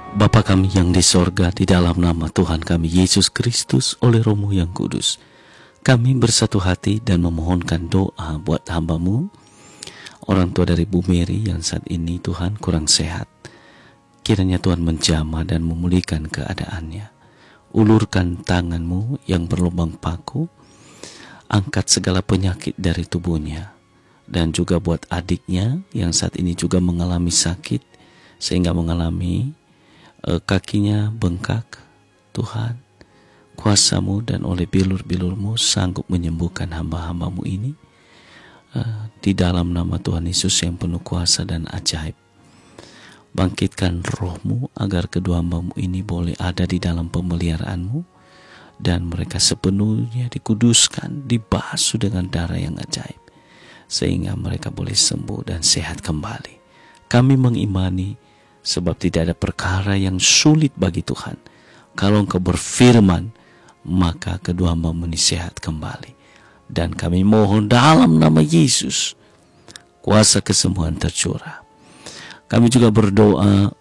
Bapa kami yang di sorga, di dalam nama Tuhan kami Yesus Kristus oleh Roh-Mu yang kudus, kami bersatu hati dan memohonkan doa buat hamba-Mu, orang tua dari Bu Mary yang saat ini Tuhan kurang sehat. Kiranya Tuhan menjamah dan memulihkan keadaannya. Ulurkan tangan-Mu yang berlubang paku, angkat segala penyakit dari tubuhnya. Dan juga buat adiknya yang saat ini juga mengalami sakit, sehingga mengalami kakinya bengkak. Tuhan, kuasa-Mu dan oleh bilur-bilur-Mu sanggup menyembuhkan hamba-hamba-Mu ini. Di dalam nama Tuhan Yesus yang penuh kuasa dan ajaib, bangkitkan Roh-Mu agar kedua hamba-Mu ini boleh ada di dalam pemeliharaan-Mu, dan mereka sepenuhnya dikuduskan, dibasuh dengan darah yang ajaib, sehingga mereka boleh sembuh dan sehat kembali. Kami mengimani, sebab tidak ada perkara yang sulit bagi Tuhan. Kalau Engkau berfirman, maka kedua hamba-Mu ini sehat kembali. Dan kami mohon dalam nama Yesus, kuasa kesembuhan tercurah. Kami juga berdoa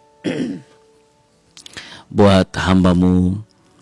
buat hamba-Mu,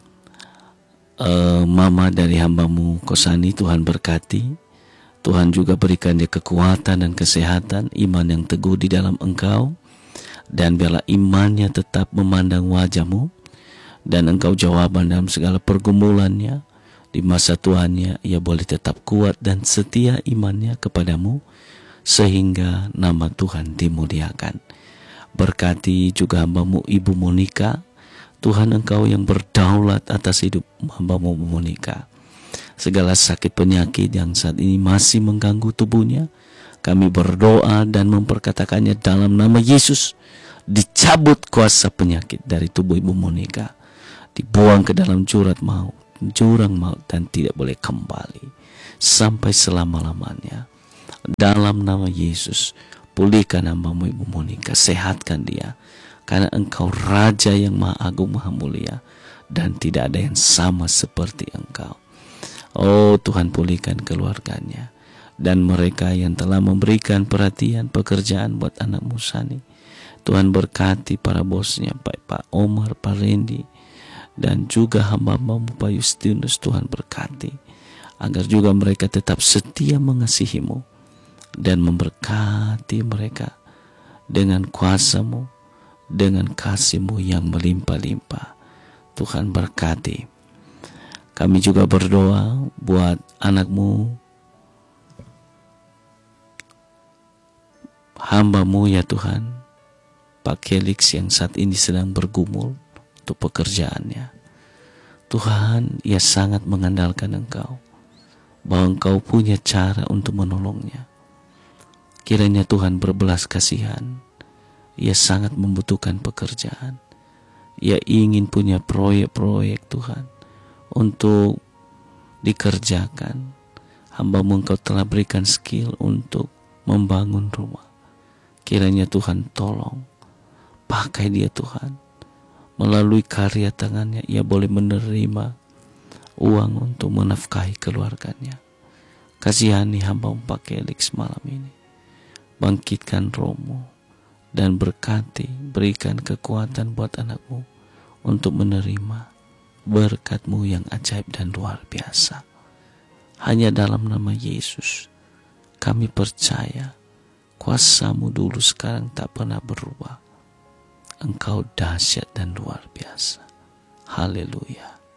mama dari hamba-Mu Kosani. Tuhan berkati, Tuhan juga berikan dia kekuatan dan kesehatan, iman yang teguh di dalam Engkau, dan biarlah imannya tetap memandang wajah-Mu, dan Engkau jawaban dalam segala pergumulannya. Di masa tuanya ia boleh tetap kuat dan setia imannya kepadamu, sehingga nama Tuhan dimuliakan. Berkati juga hamba-Mu Ibu Monika. Tuhan, Engkau yang berdaulat atas hidup hamba-Mu Monika. Segala sakit penyakit yang saat ini masih mengganggu tubuhnya, kami berdoa dan memperkatakannya dalam nama Yesus. Dicabut kuasa penyakit dari tubuh Ibu Monika, dibuang ke dalam jurang maut dan tidak boleh kembali sampai selama-lamanya. Dalam nama Yesus, pulihkan hamba-Mu Ibu Monika, sehatkan dia, karena Engkau Raja yang Maha Agung, Maha Mulia, dan tidak ada yang sama seperti Engkau. Oh Tuhan, pulihkan keluarganya dan mereka yang telah memberikan perhatian pekerjaan buat anak-Mu Sani. Tuhan berkati para bosnya, baik Pak Omar, Pak Randy, dan juga hamba-Mu Pak Justinus. Tuhan berkati agar juga mereka tetap setia mengasihi-Mu dan memberkati mereka dengan kuasa-Mu, dengan kasih-Mu yang melimpah-limpah. Tuhan berkati. Kami juga berdoa buat anak-Mu, hamba-Mu ya Tuhan, Pak Felix yang saat ini sedang bergumul untuk pekerjaannya. Tuhan, ia sangat mengandalkan Engkau, bahwa Engkau punya cara untuk menolongnya. Kiranya Tuhan berbelas kasihan. Ia sangat membutuhkan pekerjaan. Ia ingin punya proyek-proyek Tuhan untuk dikerjakan. Hamba-Mu Engkau telah berikan skill untuk membangun rumah. Kiranya Tuhan tolong, pakai dia Tuhan. Melalui karya tangannya ia boleh menerima uang untuk menafkahi keluarganya. Kasihani hamba-Mu Pak Felix malam ini. Bangkitkan Roh-Mu dan berkati, berikan kekuatan buat anak-Mu untuk menerima berkat-Mu yang ajaib dan luar biasa. Hanya dalam nama Yesus kami percaya, kuasa-Mu dulu sekarang tak pernah berubah. Engkau dahsyat dan luar biasa. Haleluya.